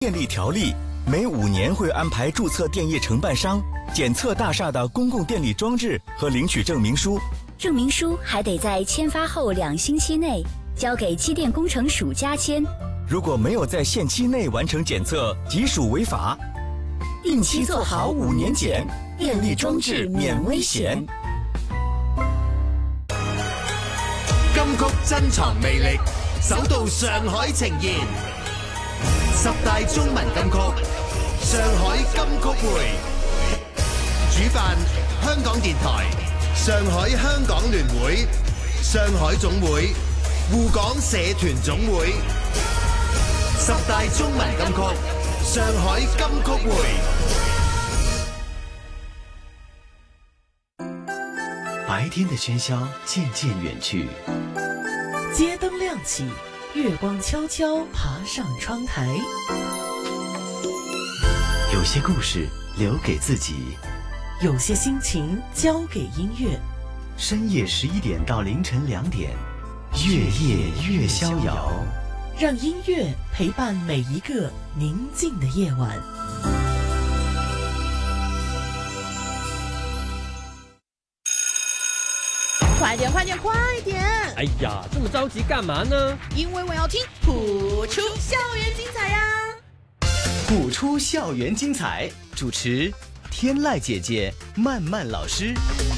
电力条例每5年会安排注册电业承办商检测大厦的公共电力装置和领取证明书， 证明书还得在签发后2星期内交给机电工程署加签。 如果没有在限期内完成检测，即属违法。定期做好5年检，电力装置免危险。 金曲珍藏魅力，首度上海呈現10大中文金曲，上海金曲會，主辦香港電台、上海香港聯會、上海總會、滬港社團總會。10大中文金曲，上海金曲會。 白天的喧嚣渐渐远去， 街灯亮起，月光悄悄爬上窗台。 有些故事留给自己， 有些心情交给音乐。 深夜11点到凌晨2点，月夜越逍遥， 让音乐陪伴每一个宁静的夜晚。 快点快点快点！ 哎呀，这么着急干嘛呢？ 因为我要听谱出校园精彩呀！ 谱出校园精彩，主持天籁姐姐、曼曼老师。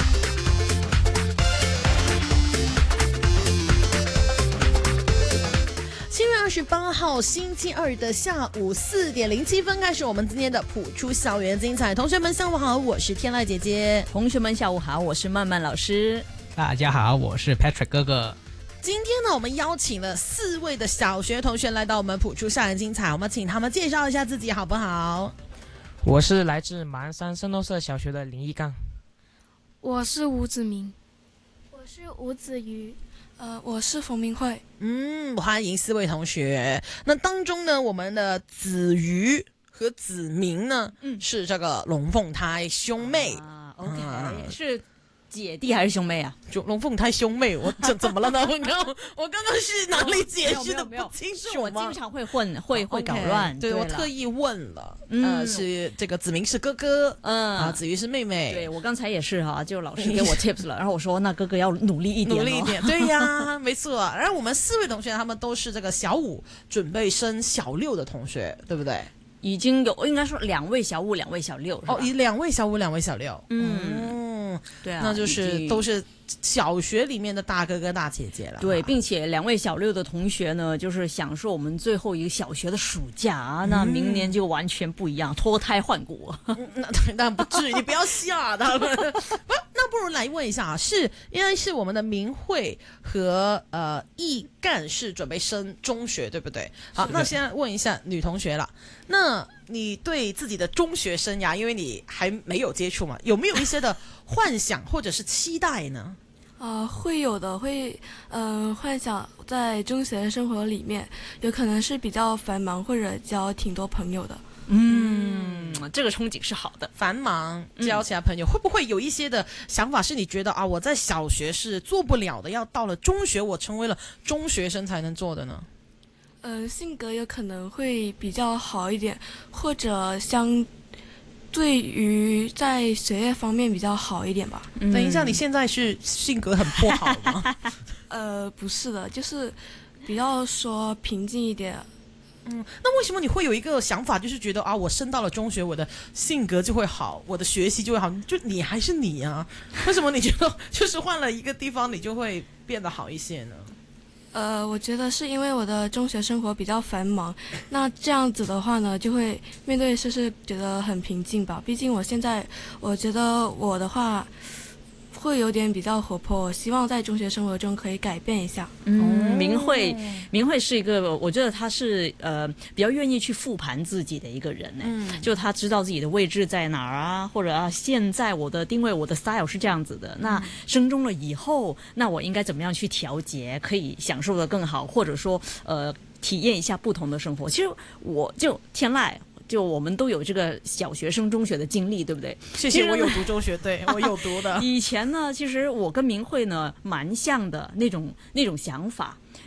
7月28号星期二的下午4点07分开始，我们今天的谱出校园精彩。同学们下午好，我是天籁姐姐。 同学们下午好，我是曼曼老师。 大家好，我是 Patrick 哥哥。 今天呢，我们邀请了4位的小学同学来到我们谱出校园精彩，我们请他们介绍一下自己好不好？ 我是来自马鞍山圣斗社小学的林一刚。 我是吴子明。我是吴子瑜。我是冯明慧。 欢迎4位同学。那当中呢，我们的子瑜和子明呢，是这个龙凤胎兄妹。 OK，是姐弟还是兄妹啊？ 就龙凤胎兄妹，我怎么了呢？我刚刚是哪里解释的不清楚吗？ 是我经常会搞乱。 对，我特意问了。是这个子明是哥哥，子瑜是妹妹。 对，我刚才也是哈，就老师给我 tips 了，然后我说那哥哥要努力一点， 努力一点。对呀，没错。然后我们4位同学，他们都是这个小5准备升小6的同学，对不对？ 已经有，应该说2位小5，2位小6。 哦，2位小5，2位小6。 对啊， 那就是都是小学里面的大哥哥大姐姐了。 对，并且2位小6的同学呢，就是享受我们最后一个小学的暑假那明年就完全不一样，脱胎换骨。 那不至于，你不要吓他们。那不如来问一下啊，应该是我们的明慧和易干是准备升中学，对不对？好，那现在问一下女同学了，那你对自己的中学生涯，因为你还没有接触嘛，有没有一些的幻想或者是期待呢？ 会有的，幻想在中学生活里面，有可能是比较繁忙或者交挺多朋友的。 这个憧憬是好的。 繁忙交其他朋友，会不会有一些的想法是你觉得啊，我在小学是做不了的，要到了中学我成为了中学生才能做的呢？ 性格有可能会比较好一点，或者相对于在学业方面比较好一点吧。 等一下，你现在是性格很不好吗？ 不是的，就是比较说平静一点。 那为什么你会有一个想法，就是觉得啊，我升到了中学，我的性格就会好，我的学习就会好？就你还是你啊，为什么你觉得就是换了一个地方，你就会变得好一些呢？ 我觉得是因为我的中学生活比较繁忙，那这样子的话呢，就会面对就是觉得很平静吧。毕竟我现在，我觉得我的话会有点比较活泼，我希望在中学生活中可以改变一下。 明慧是一个，我觉得他是比较愿意去复盘自己的一个人呢。就他知道自己的位置在哪儿啊，或者现在我的定位，我的 style 是这样子的。那升中了以后，那我应该怎么样去调节，可以享受得更好，或者说体验一下不同的生活。其实我就天籁。就我们都有这个小学升中学的经历，对不对？ 谢谢，我有读中学，对我有读的。 以前呢，其实我跟明慧呢蛮像的那种想法，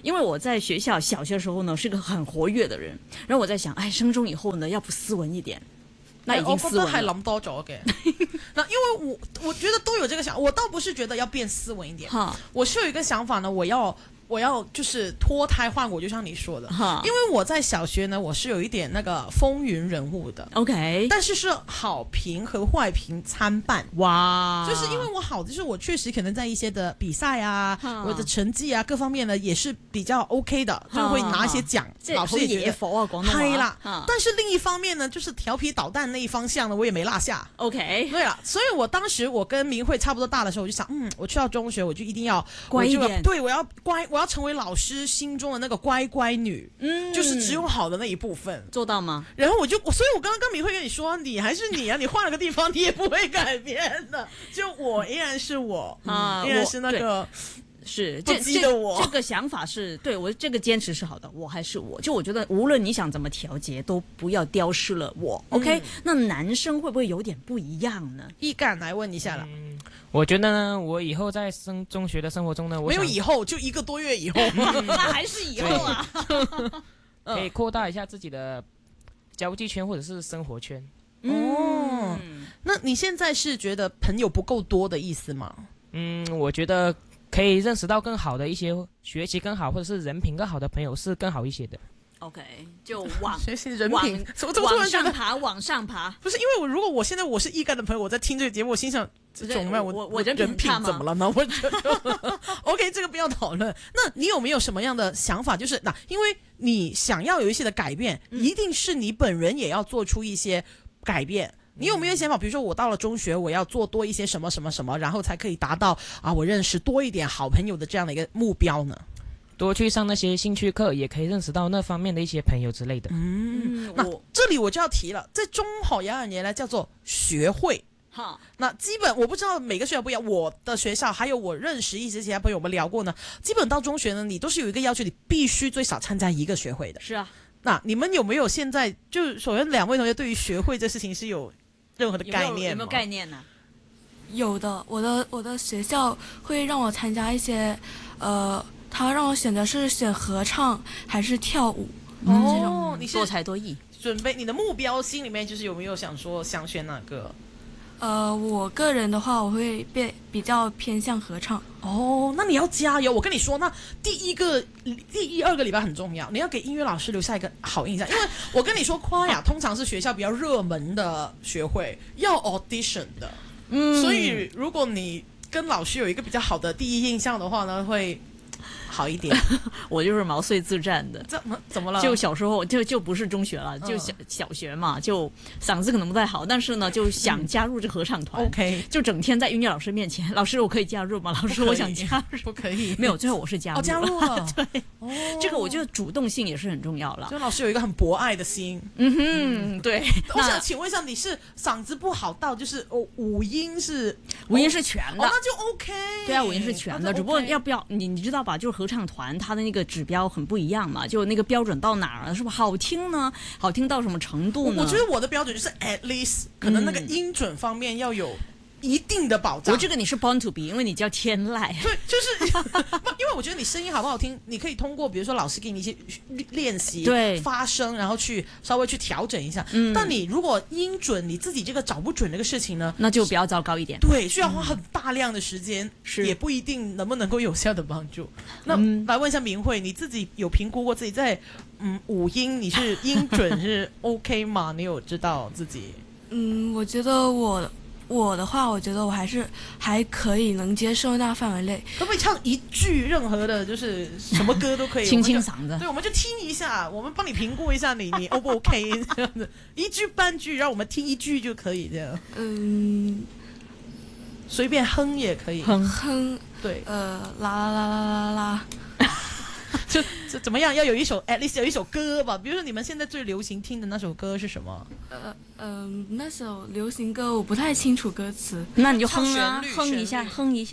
因为我在学校小学的时候呢是个很活跃的人，然后我在想，哎，升中以后呢要不斯文一點。那已經斯文了。 我覺得係諗多咗嘅。那因為我覺得都有這個想，我倒不是覺得要變斯文一點，我是有一個想法呢，我要就是脫胎換骨，就像你說的，因為我在小學呢，我是有一點那個風雲人物的 ，OK， 但是是好評和壞評參半， 哇， 就是因為我好，就是我確實可能在一些的比賽啊，我的成績啊各方面呢也是比較 OK 的，就會拿一些獎，老師也覺得係啦，但是另一方面呢，就是調皮搗蛋那一方向呢，我也沒落下 ，OK， 對了，所以我當時我跟明慧差不多大的時候，我就想，我去到中學，我就一定要乖一點， 對，我要乖，我要成為老師心中的那個乖乖女，就是只有好的那一部分， 做到嗎？ 然後所以我剛剛跟明慧跟你說，你還是你啊，你換了個地方，你也不會改變的，就我依然是我，依然是那個。 是不羈的我， 這個想法是對我這個堅持是好的，我還是我，就我覺得無論你想怎麼調節，都不要丟失了我。OK，那男生會不會有點不一樣呢？ 易幹來問一下啦。 我覺得呢，我以後在中學的生活中呢， 沒有以後，就1個多月以後， 那還是以後啊。 可以擴大一下自己的交際圈或者是生活圈。 哦，那你現在是覺得朋友不夠多的意思嗎？ 我覺得。可以認識到更好的一些學習更好或者是人品更好的朋友是更好一些的。 OK， 就學習人品往上爬，往上爬。 不是因為如果我現在我是易幹的朋友，我在聽這個節目，我心想這種我人品怎麼了呢？我覺得OK， 這個不要討論。那你有沒有什麼樣的想法？就是因為你想要有一些的改變，一定是你本人也要做出一些改變。你有沒有想法？比如說我到了中學，我要做多一些什麼什麼什麼，然後才可以達到我認識多一點好朋友的這樣的一個目標呢？ 多去上那些興趣課，也可以認識到那方面的一些朋友之類的。 那這裡我就要提了，在中學有樣嘢呢叫做學會。那基本我不知道每個學校不一樣，我的學校還有我認識一些其他朋友，我們聊過呢。基本到中學呢，你都是有一個要求，你必須最少參加一個學會的。 是啊。 那你們有沒有現在就首先兩位同學對於學會這事情是有任何的概念嗎？ 有沒有概念呢？ 有的，我的學校會讓我參加一些，他讓我選擇是選合唱還是跳舞。 哦，你是多才多藝， 準備你的目標心裡面就是有沒有想說想選哪個？ 我個人的話，我會比較偏向合唱。 哦，那你要加油！我跟你說，那第一二個禮拜很重要，你要給音樂老師留下一個好印象。因為我跟你說，誇雅通常是學校比較熱門的學會，要 audition 的。所以如果你跟老師有一個比較好的第一印象的話呢，會好一點。 我就是毛遂自薦的。 怎麼了？ 就小時候就不是中學了，就小學嘛，就嗓子可能不太好，但是呢就想加入這合唱團。OK， 就整天在音樂老師面前，老師我可以加入嗎？老師我想加入。 不可以。 沒有，最後我是加入了。 加入了。 對。這個我覺得主動性也是很重要了。 就老師有一個很博愛的心。 對。 我想請問一下，你是嗓子不好到就是五音是全的。 那就 OK。 對啊，五音是全的，只不過要不要你知道吧？就是合唱團它的那個指標很不一樣嘛，就那個標準到哪兒了，是不是好聽呢？好聽到什麼程度呢？ 我覺得我的標準就是 at least 可能那個音準方面要有一定的保障。 我這個你是 born to be， 因為你叫天籟。 對，就是因為我覺得你聲音好不好聽，你可以通過比如說老師給你一些練習，對，發聲，然後稍微去調整一下。但你如果音準你自己這個找不準那個事情呢， 那就比較糟糕一點。 對，需要花很大量的時間，也不一定能不能夠有效的幫助。那來問一下明慧，你自己有評估過自己在五音你是音準是 OK 嗎？你有知道自己？ 我覺得我的話，我覺得我還可以能接受那範圍內。 可不可以唱一句任何的，就是什麼歌都可以， 清清嗓子。 對，我們就聽一下，我們幫你評估一下你 O 不 OK 這樣子，一句半句，讓我們聽一句就可以這樣。隨便哼也可以。 哼， 對， 啦。 就怎麼樣？要有一首 at least 有一首歌吧，比如說你們現在最流行聽的那首歌是什麼？ 那首流行歌我不太清楚歌詞， 那你就哼啊，哼一下。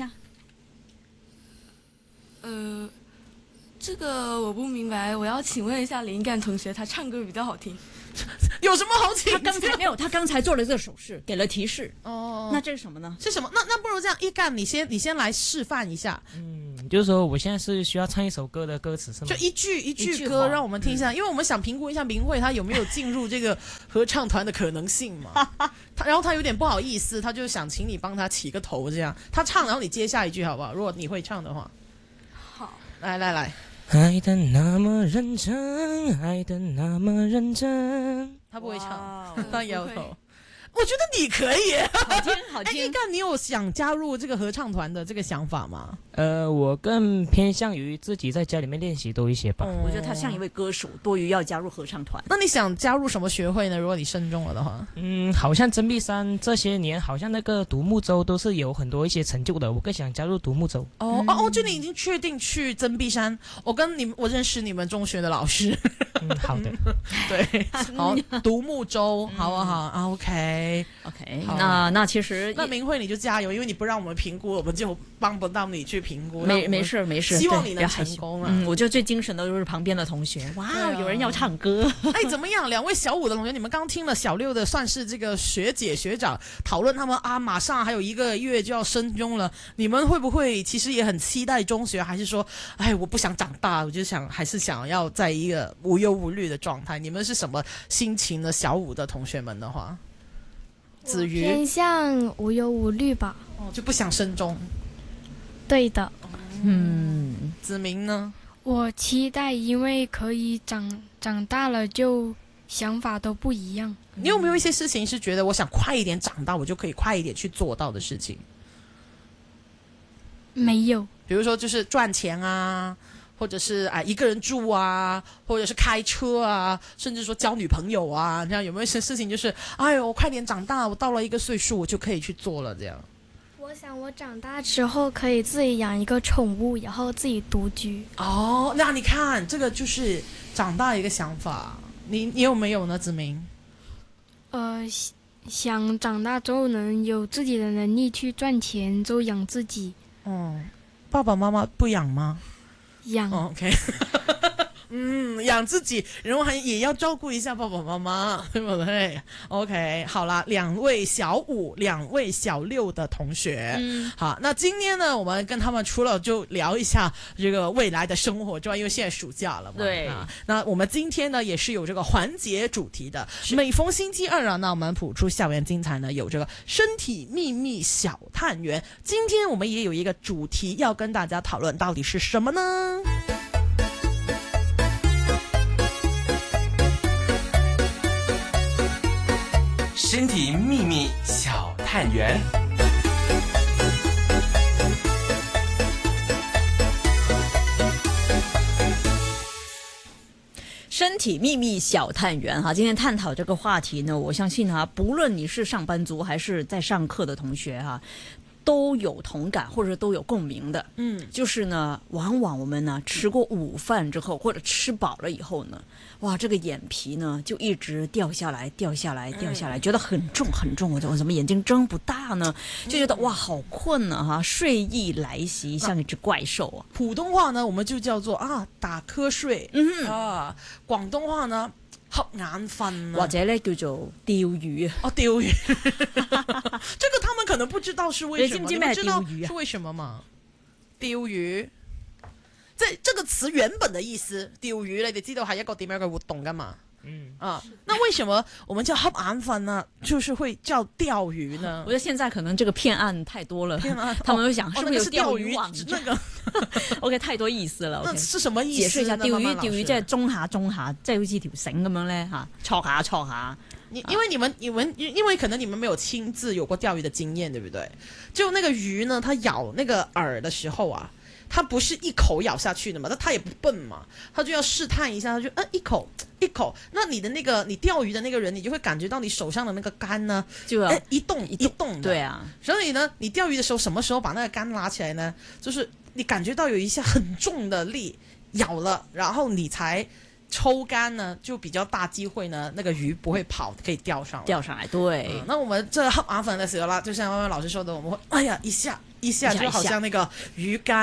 這個我不明白，我要請問一下林幹同學，他唱歌比較好聽。 有什麼好請？ 他剛才做了這個手勢，給了提示。哦，那這是什麼呢？ 是什麼？那不如這樣，一幹你先來示範一下。 就是说我现在是需要唱一首歌的歌词是吗？ 就一句歌让我们听一下，因为我们想评估一下明慧她有没有进入这个合唱团的可能性嘛。然后她有点不好意思，她就想请你帮她起个头，这样她唱，然后你接下一句好不好？如果你会唱的话。 好， 来。 爱的那么认真，爱的那么认真。 她不会唱，她摇头。我觉得你可以， 好听。 一干，你有想加入这个合唱团的这个想法吗？ 我更偏向于自己在家里面练习多一些吧。 我觉得他像一位歌手，多于要加入合唱团。 那你想加入什么学会呢？如果你升中了的话， 好像真碧山这些年，好像那个独木舟都是有很多一些成就的，我更想加入独木舟。 就你已经确定去真碧山？我认识你们中学的老师。 好的， 对，好，独木舟，好不好？OK， 那其实那明慧你就加油，因为你不让我们评估，我们就帮不到你去评估。 没事， 希望你能成功啊！ 我觉得最精神的就是旁边的同学，哇，有人要唱歌。 怎么样？两位小五的同学，你们刚听了小六的，算是这个学姐学长讨论他们马上还有1个月就要升中了，你们会不会其实也很期待中学？还是说，我不想长大，我就还是想要在一个无忧无虑的状态？你们是什么心情呢？小五的同学们的话，子瑜偏向无忧无虑吧。 就不想升中。 对的。 子明呢？ 我期待，因为可以长大了，就想法都不一样。 你有没有一些事情是觉得我想快一点长大，我就可以快一点去做到的事情？ 没有。 比如说就是赚钱啊，或者是一个人住啊，或者是开车啊，甚至说交女朋友啊，这样有没有一些事情就是我快点长大，我到了一个岁数我就可以去做了这样？ 我想我长大之后可以自己养一个宠物，然后自己独居。 那你看这个就是长大一个想法。你有没有呢，子明？ 想长大之后能有自己的能力去赚钱，就养自己。 爸爸妈妈不养吗？ 养。 OK 养自己，然后也要照顾一下爸爸妈妈，对不对 ？OK， 好啦，2位小5、2位小6的同学，好，那今天呢，我们跟他们除了就聊一下这个未来的生活之外，因为现在暑假了嘛， 对， 那我们今天呢也是有这个环节主题的，每逢星期二啊，那我们谱出校园精彩呢有这个身体秘密小探员，今天我们也有一个主题要跟大家讨论，到底是什么呢？ 身体秘密小探员。 身体秘密小探员哈，今天探讨这个话题呢，我相信不论你是上班族还是在上课的同学都有同感或者都有共鸣的。就是呢，往往我们呢吃过午饭之后或者吃饱了以后呢，哇，这个眼皮呢就一直掉下来，觉得很重很重，我怎么眼睛睁不大呢？就觉得哇好困啊睡意来袭，像一只怪兽啊。 普通话呢我们就叫做打瞌睡，广东话呢瞌眼瞓或者咧叫做釣魚釣魚這個他們可能不知道是為什麼， 你知唔知咩係釣魚是為什麼嗎？釣魚這個詞原本的意思，釣魚你哋知道係一個點樣嘅活動㗎嘛？那為什麼我們叫瞌眼瞓呢？就是會叫釣魚呢？ 我覺得現在可能這個騙案太多了，他們會想是不是有釣魚網？ 那個 OK 太多意思了。 那是什麼意思？ 解釋一下，釣魚即係中下，即係好似條繩咁樣咧戳下。 因為可能你們沒有親自有過釣魚的經驗，對不對？就那個魚呢，它咬那個饵的時候它不是一口咬下去的嘛，它也不笨嘛，它就要試探一下，它就一口，那你的那個你釣魚的那個人，你就會感覺到你手上的那個竿呢，就一動一動的。 對啊， 所以呢，你釣魚的時候什麼時候把那個竿拉起來呢？就是你感覺到有一下很重的力咬了，然後你才抽竿呢，就比較大機會呢，那個魚不會跑，可以釣上來。 對， 那我們這瞌眼瞓的時候啦，就像剛剛老師說的，我們會一下就好像那個魚竿呢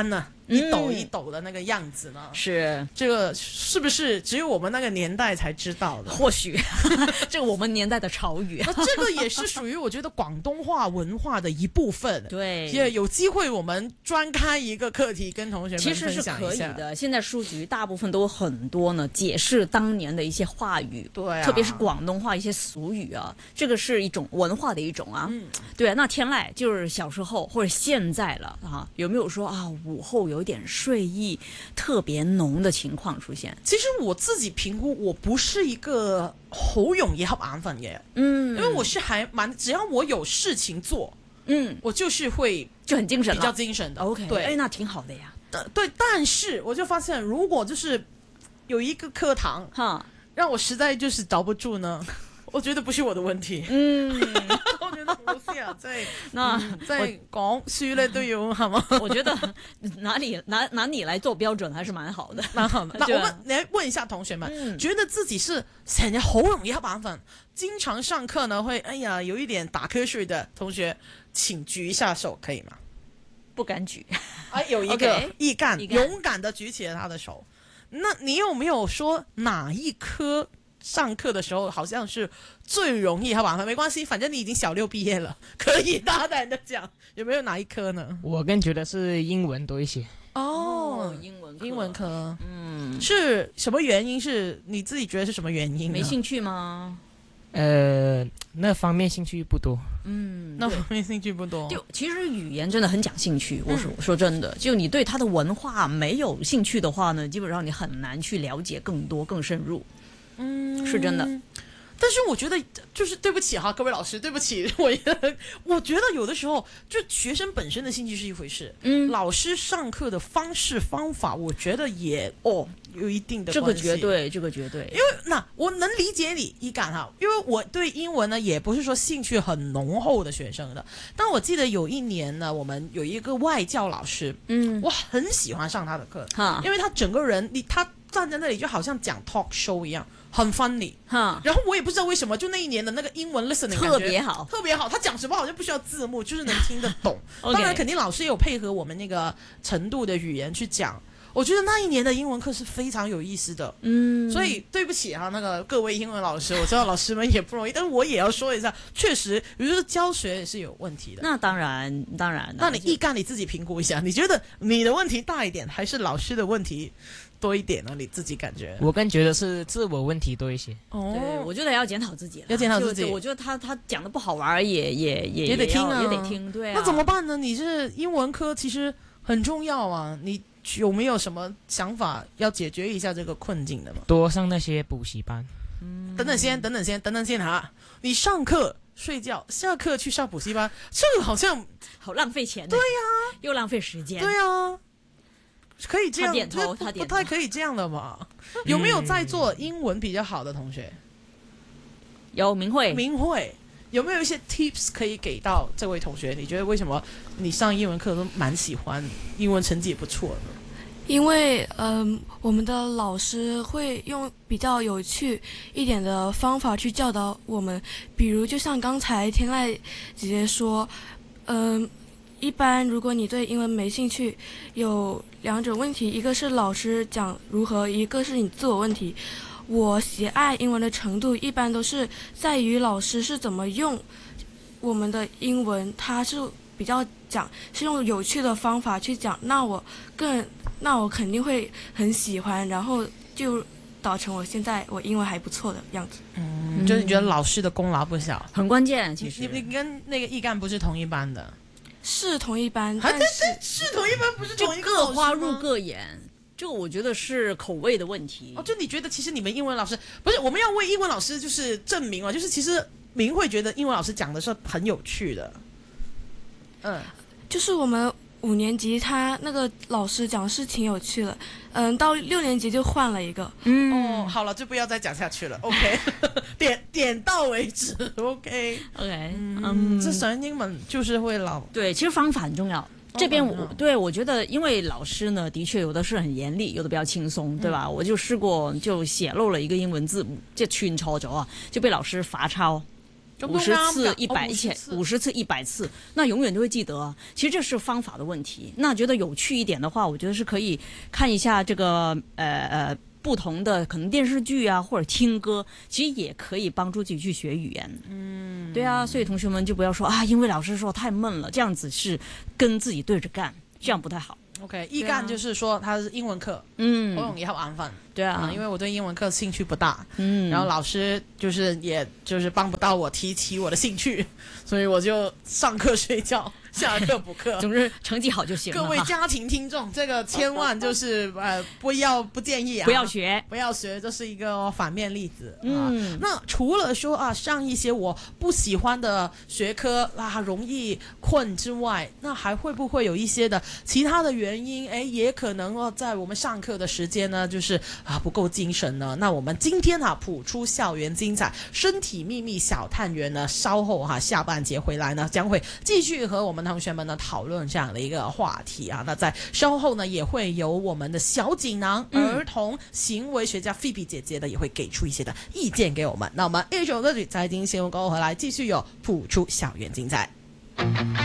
一抖一抖的那个样子呢？ 是这个是不是只有我们那个年代才知道的？ 或许这个我们年代的潮语。 那这个也是属于我觉得广东话文化的一部分。 对， 也有机会我们专开一个课题跟同学们其实是可以的。现在书局大部分都有很多呢，解释当年的一些话语， 对、 特别是广东话一些俗语啊，这个是一种文化的一种啊。对，那天籁就是小时候或者现在了啊，有没有说啊午后有点睡意特别浓的情况出现？ 其实我自己评估，我不是一个好容易瞌眼瞓嘅，因为我是还蛮，只要我有事情做，我就是会就很精神了， 比较精神的。 OK， 对， 那挺好的呀。 对，但是我就发现，如果就是有一个课堂，让我实在就是找不住呢。我覺得不是我的問題，我覺得冇事啊，即係講書咧都要係嘛？ 我覺得拿你來做標準還是蠻好的， 蠻好的。那我們來問一下同學們，覺得自己是成日好容易瞌眼瞓，經常上課呢會哎呀有一點打瞌睡的同學，請舉一下手，可以嗎？ 不敢舉。 有一個毅幹勇敢的舉起了他的手。那你有沒有說哪一科上課的時候好像是最容易瞌眼瞓？沒關係，反正你已經小六畢業了，可以大膽的講。有沒有哪一科呢？ 我更覺得是英文多一些。 英文科，是什麼原因？是你自己覺得是什麼原因呢？ 沒興趣嗎？ 那方面興趣不多。 那方面興趣不多。 就其實語言真的很講興趣。我說真的，就你對它的文化沒有興趣的話呢，基本上你很難去了解更多、更深入。是真的。 但是我覺得就是對不起哈，各位老師，對不起，我覺得有的時候就學生本身的興趣是一回事，老師上課的方式方法，我覺得也有一定的關係。這個絕對。因為我能理解你一感哈，因為我對英文呢也不是說興趣很濃厚的學生的，但我記得有一年呢，我們有一個外教老師，我很喜歡上他的課，因為他整個人他站在那裡就好像講 talk show 一樣。很 funny， 然後我也不知道為什麼，就那一年的那個英文 listening 特別好， 他講什麼好像不需要字幕，就是能聽得懂。當然肯定老師也有配合我們那個程度的語言去講。我覺得那一年的英文課是非常有意思的。所以對不起哈，那個各位英文老師，我知道老師們也不容易，但是我也要說一下，確實，比如說教學也是有問題的。 那當然。 那你毅幹你自己評估一下，你覺得你的問題大一點，還是老師的問題多一點呢？你自己感覺？ 我更覺得是自我問題多一些。 對，我覺得要檢討自己， 要檢討自己。 我覺得他講得不好玩也得聽啊， 也得聽。對啊。 那怎麼辦呢？你是英文科其實很重要啊，你有沒有什麼想法要解決一下這個困境的嗎？ 多上那些補習班。 等等先哈，你上課睡覺，下課去上補習班，這個好像好浪費錢。 對呀， 又浪費時間。 對呀。可以這樣， 他點頭， 不太可以這樣的吧？有沒有在做英文比較好的同學？ 有明慧， 有沒有一些 tips 可以給到這位同學？你覺得為什麼你上英文課都蠻喜歡，英文成績也不錯呢？ 因為我們的老師會用比較有趣一點的方法去教導我們，比如就像剛才天籟姐姐說，一般如果你對英文沒興趣，有兩種問題，一個是老師講如何，一個是你自我問題。我喜愛英文的程度一般都是在於老師是怎麼用我們的英文，他是比較講是用有趣的方法去講，那我肯定會很喜歡，然後就導成我現在我英文還不錯的樣子。 就是你覺得老師的功勞不小， 很關鍵。其實你跟那個毅幹不是同一班的？ 是同一班，但是同一班，不是同一個各花入各眼。就我覺得是口味的問題。 就你覺得其實你們英文老師不是，我們要為英文老師就是證明了，就是其實明慧覺得英文老師講的是很有趣的。 就是我們5年級他那個老師講是挺有趣的，到6年級就換了一個。 好了，就不要再講下去了。OK， 點到為止。OK， 這神英文就是會老。 對，其實方法很重要。這邊我覺得，因為老師呢，的確有的是很嚴厲，有的比較輕鬆，對吧？我就試過就寫漏了一個英文字母，即係串錯咗啊，就被老師罰抄。 50次、100次、100次，那永远都会记得啊。其实这是方法的问题。那觉得有趣一点的话，我觉得是可以看一下这个不同的可能电视剧啊，或者听歌，其实也可以帮助自己去学语言。对啊，所以同学们就不要说啊，因为老师说太闷了，这样子是跟自己对着干，这样不太好。 OK， 一干就是說它是英文課，好容易瞌眼瞓。 對啊， 因為我對英文課興趣不大，然後老師也幫不到我提起我的興趣，所以我就上課睡覺，下課補課。 總之成績好就行了。 各位家庭聽眾，這個千萬就是不建議啊，不要學，這是一個反面例子。那除了說啊上一些我不喜歡的學科啊容易困之外，那還會不會有一些的其他的原因？也可能在我們上課的時間呢，就是不夠精神呢。那我們今天普出校園精彩身體秘密小探員呢，稍後下半節回來呢，將會繼續和我們同學們呢討論這樣的一個話題啊。那在稍後呢，也會有我們的小錦囊兒童行為學家菲比姐姐呢，也會給出一些的意見給我們。那我們一首歌曲在聽新聞過後回來，繼續有普出校園精彩。